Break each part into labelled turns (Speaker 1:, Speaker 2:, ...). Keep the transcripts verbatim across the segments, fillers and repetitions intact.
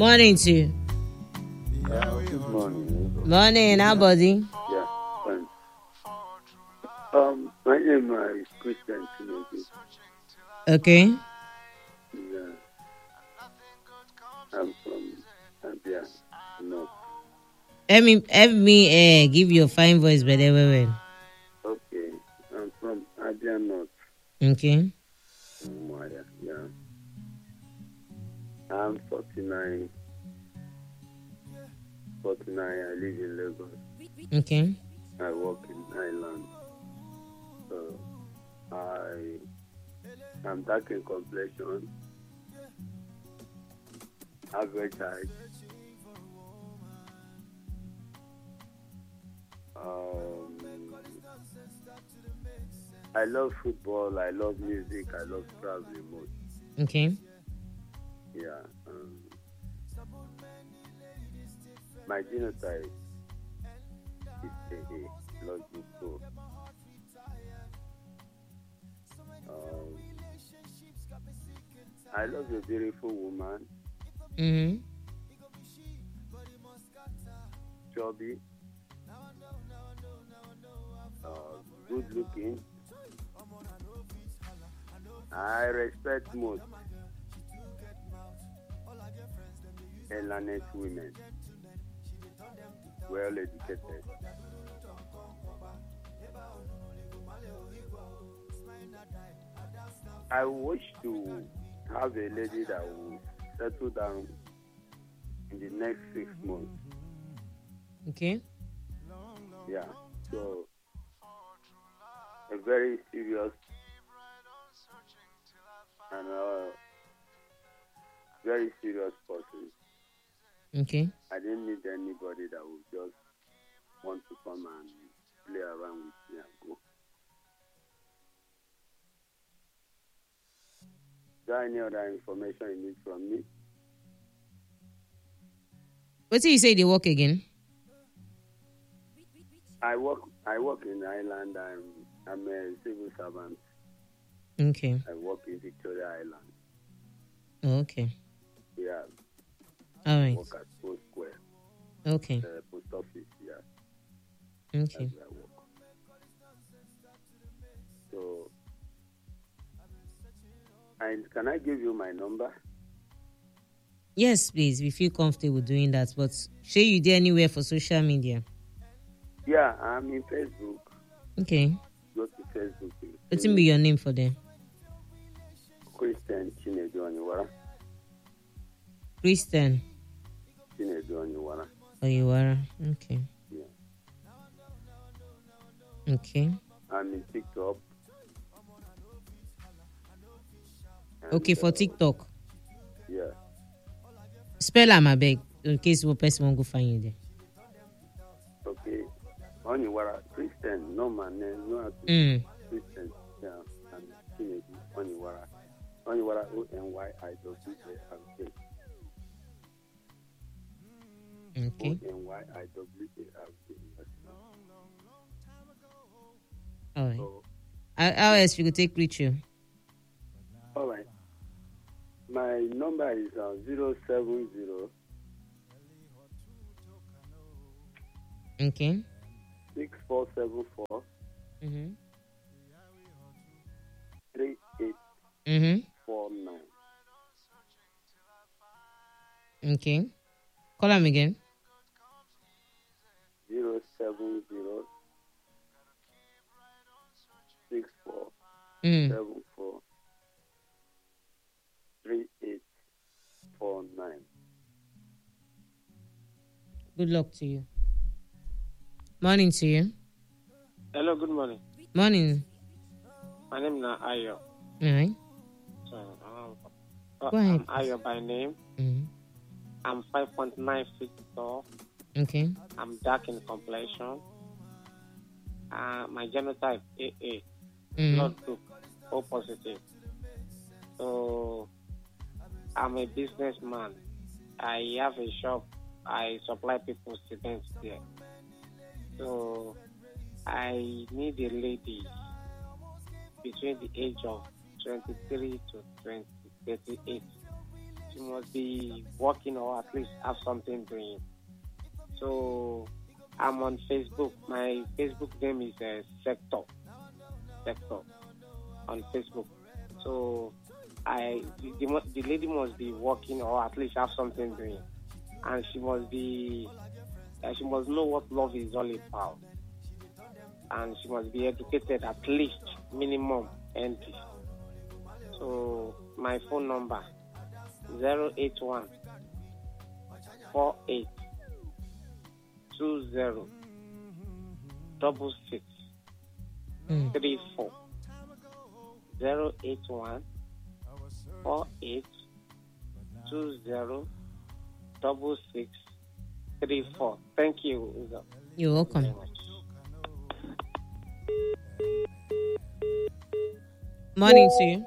Speaker 1: Morning to you.
Speaker 2: Yeah, good morning.
Speaker 1: Morning, how buddy?
Speaker 2: Yeah, fine. Um, my name is Christian Timothy.
Speaker 1: Okay.
Speaker 2: Yeah, I'm from Abia North.
Speaker 1: Let me help me uh, give your fine voice, better well.
Speaker 2: Okay, I'm from Abia North.
Speaker 1: Okay.
Speaker 2: Umuahia, yeah. I'm forty-nine. forty-nine. I live in Lagos.
Speaker 1: Okay.
Speaker 2: I work in Island. So I am dark in complexion. Average height. Um, I love football. I love music. I love traveling most.
Speaker 1: Okay.
Speaker 2: Yeah. Um, my genotype is A A. Love you so. Um, I love a beautiful woman,
Speaker 1: Mm-hmm.
Speaker 2: chubby, uh, good looking. I respect most learned women, well educated. I wish to have a lady that will settle down in the next six months.
Speaker 1: Okay.
Speaker 2: Yeah. So a very serious and uh, very serious person.
Speaker 1: Okay.
Speaker 2: I didn't need anybody that would just want to come and play around with me and go. Is there any other information you need from me?
Speaker 1: What did you say they work again?
Speaker 2: I work I work in Ireland. I'm I'm a civil servant.
Speaker 1: Okay.
Speaker 2: I work in Victoria Island.
Speaker 1: Oh, okay.
Speaker 2: Yeah.
Speaker 1: All
Speaker 2: I
Speaker 1: right.
Speaker 2: work at Post Square.
Speaker 1: Okay.
Speaker 2: The post office, yeah.
Speaker 1: Okay.
Speaker 2: That's where I work. So and can I give you my number?
Speaker 1: Yes, please. We feel comfortable doing that. But share you there anywhere for social media?
Speaker 2: Yeah, I'm in Facebook.
Speaker 1: Okay.
Speaker 2: Go to Facebook.
Speaker 1: What's be your name for them?
Speaker 2: Christian Chinedu Oniwara.
Speaker 1: Christian
Speaker 2: Chinedu Oniwara.
Speaker 1: Oyiwara. Okay.
Speaker 2: Yeah.
Speaker 1: Okay.
Speaker 2: I'm in TikTok. And,
Speaker 1: Okay, for
Speaker 2: uh,
Speaker 1: TikTok.
Speaker 2: Yeah.
Speaker 1: Spell am abeg in case one person won't go find you there.
Speaker 2: Okay. Oniwara. Christian. No man name. No how to
Speaker 1: Mm.
Speaker 2: Christian. Yeah. And Chinedu Oniwara. Oniwara. O N Y I W A R K.
Speaker 1: Okay.
Speaker 2: O N Y I W A R K.
Speaker 1: All right.
Speaker 2: So,
Speaker 1: How, how else we could take reach you?
Speaker 2: all right. My number is uh, zero seven zero
Speaker 1: Okay.
Speaker 2: six four seven four
Speaker 1: Mm-hmm.
Speaker 2: three eight
Speaker 1: Mm-hmm.
Speaker 2: four nine.
Speaker 1: Okay. Call him again.
Speaker 2: Zero seven zero six four
Speaker 1: Mm.
Speaker 2: seven four three eight four nine.
Speaker 1: Good luck to you. Morning to you.
Speaker 3: Hello, good morning.
Speaker 1: Morning.
Speaker 3: My name is Ayo.
Speaker 1: All right.
Speaker 3: So, um, uh,
Speaker 1: Go ahead,
Speaker 3: I'm Ayo by name.
Speaker 1: Mm-hmm.
Speaker 3: I'm five point nine feet tall.
Speaker 1: Okay.
Speaker 3: I'm dark in complexion. Uh, my genotype A A.
Speaker 1: Mm-hmm.
Speaker 3: Blood group O positive. So I'm a businessman. I have a shop. I supply people students there. So I need a lady between the age of twenty-three to twenty, thirty-eight. She must must be working or at least have something doing. So I'm on Facebook. My Facebook name is uh, Sector. Sector on Facebook. So I the, the, the lady must be working or at least have something doing, and she must be uh, she must know what love is all about, and she must be educated at least minimum N T. So my phone number zero eight one four eight two zero double six
Speaker 1: Mm.
Speaker 3: three four zero eight one four eight two zero double six three four. Thank you. Uzo.
Speaker 1: You're welcome.
Speaker 3: Very much.
Speaker 1: Morning to you.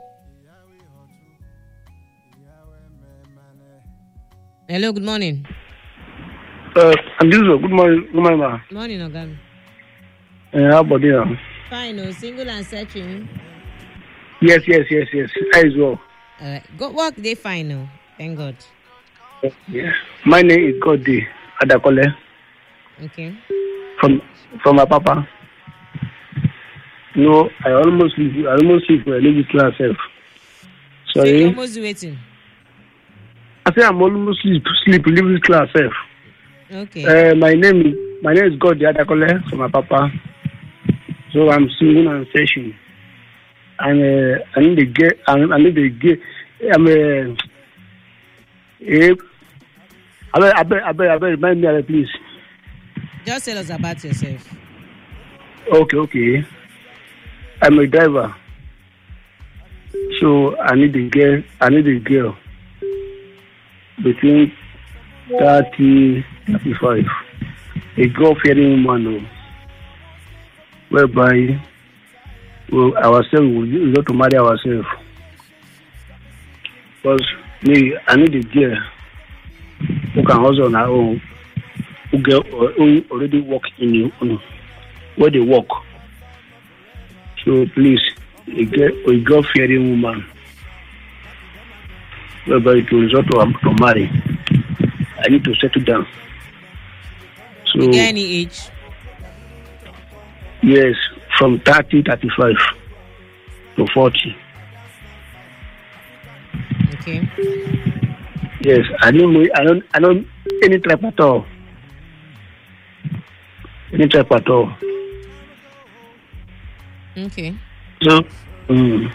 Speaker 1: Hello, good morning.
Speaker 4: Uh, I'm Uzo. Good morning, good morning, ma.
Speaker 1: Morning, Ogam.
Speaker 4: Uh, how about you?
Speaker 1: Fine, oh, single and searching.
Speaker 4: Yes, yes, yes, yes. I as well.
Speaker 1: All right. Go work, they fine, oh. Thank God.
Speaker 4: Yeah. My name is Godi Adakole
Speaker 1: Okay.
Speaker 4: from from my papa. No, I almost leave. I almost leave for a leave class self.
Speaker 1: So you're
Speaker 4: Sorry,
Speaker 1: almost waiting.
Speaker 4: I say I'm almost sleep sleep leave class self.
Speaker 1: Okay.
Speaker 4: Uh, my name is my name is Godi Adakole from my papa. So I'm single and searching. And uh, I need to get. I need to get. I'm a. Uh, I bet. I bet. I bet. I bet. Remind me, please.
Speaker 1: Just tell us about yourself.
Speaker 4: Okay. Okay. I'm a driver. So I need a girl. I need a girl between thirty and thirty-five. A God-fearing woman, oh, whereby well, ourselves we got to marry ourselves. Because me, I need a girl who can also on her own, who, get, who already work in you, um, where they work. So please, a girl, a God-fearing woman, whereby to resort to, um, to marry. I need to settle down. So
Speaker 1: You get any age?
Speaker 4: yes, from thirty, thirty-five to forty.
Speaker 1: Okay.
Speaker 4: Yes, I don't, I don't, I don't any type at all. Any type at all.
Speaker 1: Okay.
Speaker 4: So, um,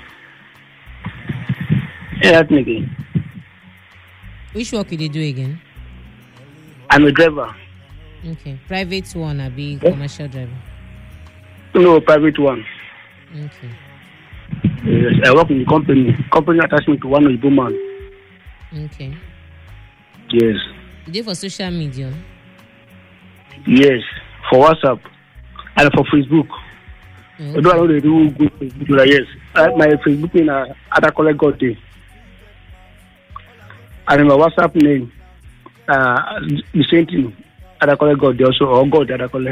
Speaker 4: yeah, that's me again.
Speaker 1: Which work you they do again?
Speaker 4: I'm a driver.
Speaker 1: Okay. Private one, I be
Speaker 4: Yeah.
Speaker 1: commercial driver.
Speaker 4: No, private one.
Speaker 1: Okay.
Speaker 4: Yes, I work in the company. Company attached me to one Igbo man.
Speaker 1: Okay.
Speaker 4: Yes,
Speaker 1: You do for social media?
Speaker 4: yes, for WhatsApp and for Facebook.
Speaker 1: Okay.
Speaker 4: Although I don't do good Facebook, like, yes, I, my Facebook name is Adakole Godi, and my WhatsApp name, uh, the same thing, Adakole Godi also, or God Adakole.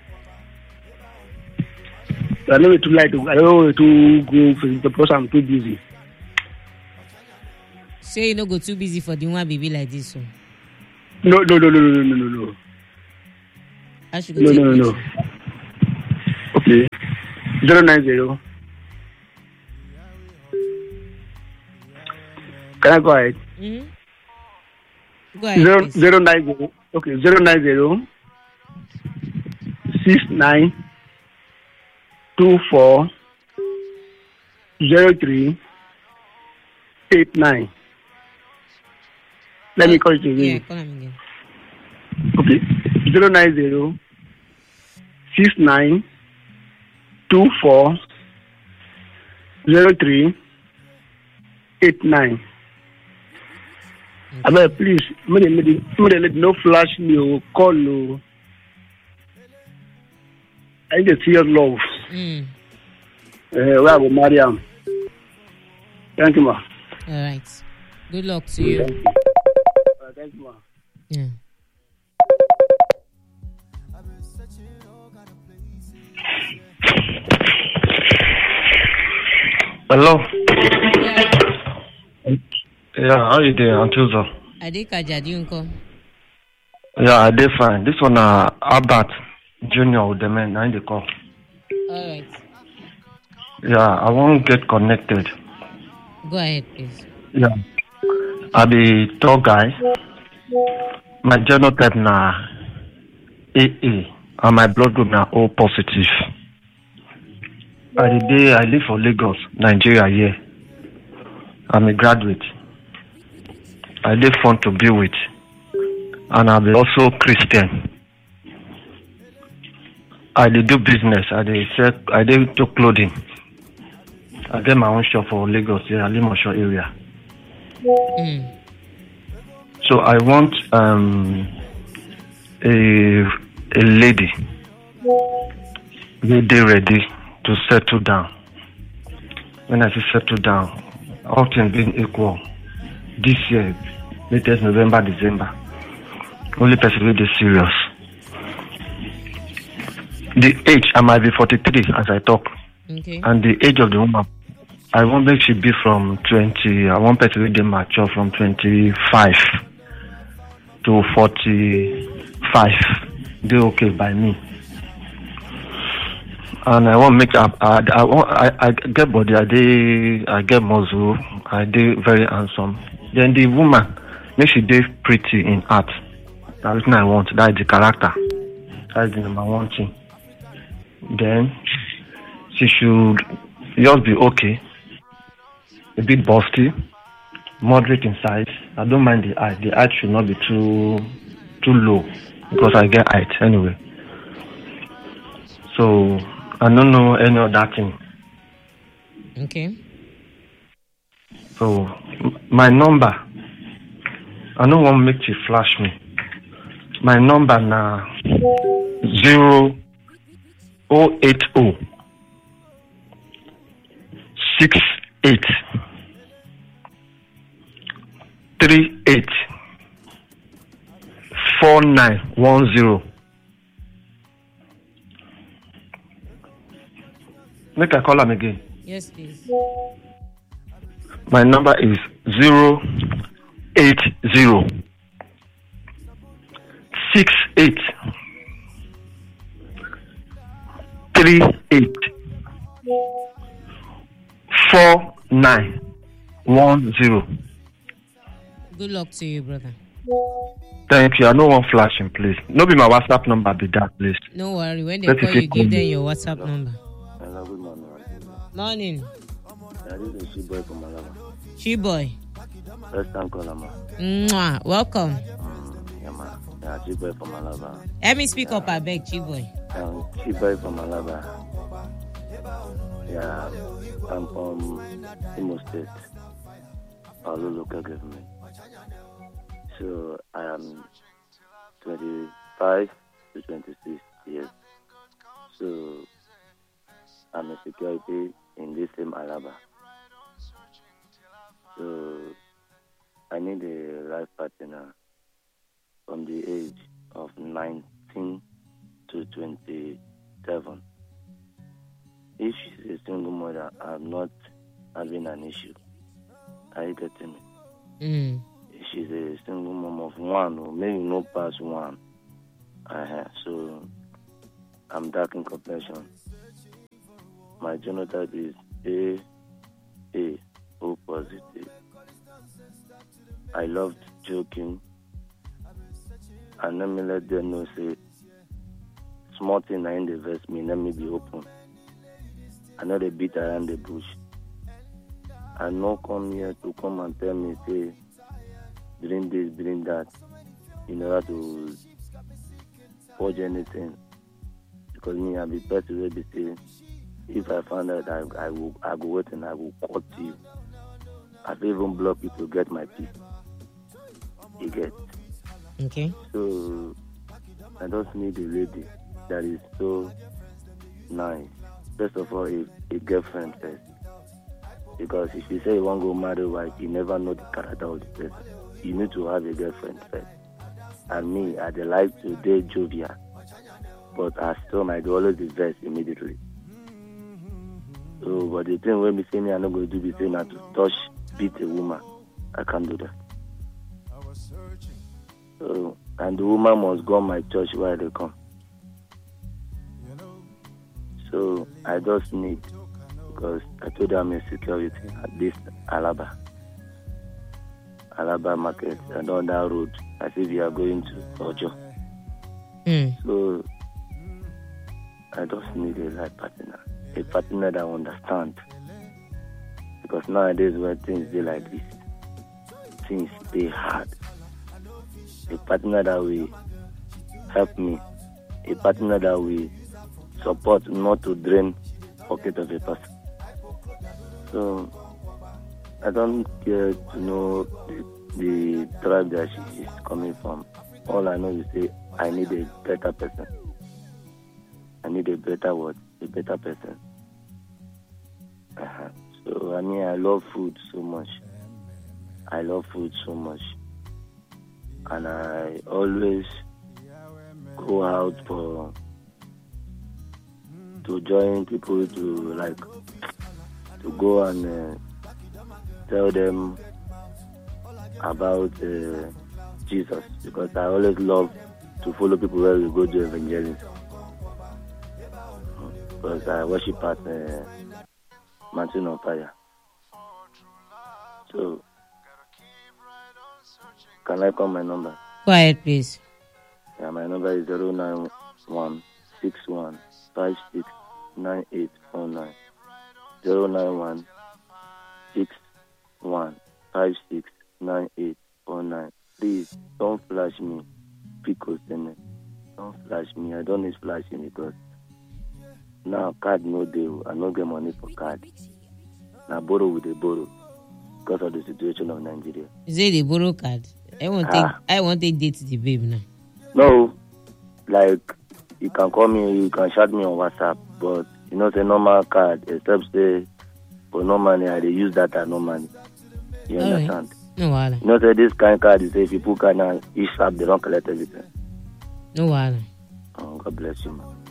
Speaker 4: I don't know to like to. I don't know to go Facebook because I'm too busy.
Speaker 1: Say you no go too busy for the one baby like this, so
Speaker 4: No, no, no, no, no, no, no, no.
Speaker 1: I should go
Speaker 4: No,
Speaker 1: take
Speaker 4: no, no, no.
Speaker 1: picture.
Speaker 4: Okay. Zero nine zero. Can I go ahead?
Speaker 1: Mm-hmm. Go ahead.
Speaker 4: Zero
Speaker 1: please.
Speaker 4: zero nine zero. Okay, zero nine zero six nine two four zero three eight nine. Let me call it
Speaker 1: Yeah,
Speaker 4: again.
Speaker 1: call him again.
Speaker 4: Okay, zero nine zero six nine two four zero three eight nine. I beg, please, me dey me dey let no flash me or call no. I need to see your love.
Speaker 1: Mm.
Speaker 4: Uh, where I will marry am. Thank you, ma.
Speaker 1: All right. Good luck to you.
Speaker 4: Uh, thank you, ma.
Speaker 1: Yeah.
Speaker 5: Hello. Yeah, how you doing, Aunt Uzo?
Speaker 1: Adika Jadunko.
Speaker 5: Yeah, I did fine. This one, uh, Albert Junior with the man, I the call.
Speaker 1: All right.
Speaker 5: Yeah, I won't get connected.
Speaker 1: Go ahead, please.
Speaker 5: Yeah. I be tall guy. My genotype na A A, and my blood group na O positive. By the day I live for Lagos, Nigeria here. I'm a graduate. I live fun to be with. And I'm also Christian. I did do business. I did sell, I did do clothing. I get my own shop for Lagos here, Alimosho area.
Speaker 1: Mm.
Speaker 5: So I want um a a lady they ready to settle down. When I say settle down, all things being equal. This year, latest November, December. Only person with is serious. The age, I might be forty-three as I talk.
Speaker 1: Okay.
Speaker 5: And the age of the woman, I want make she be from twenty. I want person with them mature from twenty-five to forty-five. They okay by me. And I want make up. I, I want. I, I get body. I dey. I get muscle. I dey very handsome. Then the woman, make she dey pretty in art. That's what I want. That is the character. That is the number one thing. Then she should just be okay. A bit busty, moderate in size. I don't mind the height. The height should not be too too low because I get height anyway. So I don't know any other thing.
Speaker 1: Okay.
Speaker 5: So m- my number, I don't want make you flash me. My number now zero oh eight oh six eight three eight four nine one zero. Make I call him again.
Speaker 1: Yes, please.
Speaker 5: My number is zero eight zero six eight three eight four nine one zero.
Speaker 1: Good luck to you, brother.
Speaker 5: Thank you. I don't want flashing, please. No be my WhatsApp number be that, please.
Speaker 1: No worry. When they
Speaker 5: Let
Speaker 1: call
Speaker 5: me
Speaker 1: you,
Speaker 5: see
Speaker 1: give them
Speaker 5: phone.
Speaker 1: your WhatsApp number.
Speaker 2: Hello, good morning.
Speaker 1: Morning.
Speaker 2: Yeah, this is Chiboy from Malaba.
Speaker 1: Chiboy.
Speaker 2: First time caller, ma.
Speaker 1: Mwah. Welcome.
Speaker 2: Mm, yeah, ma. Yeah, Chiboy from Malaba.
Speaker 1: Let me speak up, I beg, Chiboy.
Speaker 2: Um, Chiboy from Malaba. Yeah, I'm from Imo State, Paolo local government. So I am twenty-five to twenty-six years. So I'm a security in this same Alaba. So I need a life partner from the age of nineteen to twenty-seven. If she's a single mother, I'm not having an issue. Are you getting me?
Speaker 1: Mm.
Speaker 2: If she's a single mom of one, or maybe no past one. Uh-huh. So I'm dark in complexion. My genotype is A A O positive. I loved joking, and let me let them know say small thing I in the vest me, let me be open. I know they beat around the bush. I no come here to come and tell me say drink this, drink that in order to forge anything. Because me I be person will be say if I find out I, I will I go wait and I will cut you. I've even blocked you to get my peace. You get.
Speaker 1: Okay.
Speaker 2: So I just need a lady that is so nice. First of all, a, a girlfriend first. Because if you say you want to go marry wife, you never know the character of the person. You need to have a girlfriend first. And me, I dey like to date jovial, but I still might always be vex immediately. So, but the thing when me say me, I'm not going to do be saying that to touch, beat a woman. I can't do that. So, and the woman must go on my church where they come. So I just need, because I told them I'm in security at this Alaba. Alaba market and on that road as if you are going to Ojo.
Speaker 1: Mm.
Speaker 2: So I just need a life partner. A partner that understands. Because nowadays when things be like this, things be hard. A partner that will help me. A partner that will support, not to drain pocket of a person. So I don't care to know the, the tribe that she is coming from. All I know is say I need a better person. I need a better word, a better person. Uh-huh. So I mean, I love food so much. I love food so much, and I always go out for to join people to like to go and uh, tell them about uh, Jesus, because I always love to follow people where we go to evangelism, because I worship at uh, Mountain of Fire. So, can I call my number?
Speaker 1: Go ahead, please.
Speaker 2: Yeah, my number is zero nine one six one five six nine eight four nine. Zero nine one six one five six nine eight four nine. Please don't flash me. Because then don't flash me. I don't need flashing because now card no deal. I no get money for card. Now borrow with the borrow because of the situation of Nigeria.
Speaker 1: Is it the borrow card? I want to ah. I want to date the babe now.
Speaker 2: No, like you can call me, you can chat me on WhatsApp, but you know, the normal card, except say for no money, I they use that at no money. You
Speaker 1: All
Speaker 2: understand?
Speaker 1: Right. No wahala.
Speaker 2: You know, say this kind of card is if you put card now, each app they don't collect everything.
Speaker 1: No wahala.
Speaker 2: Oh, God bless you, man.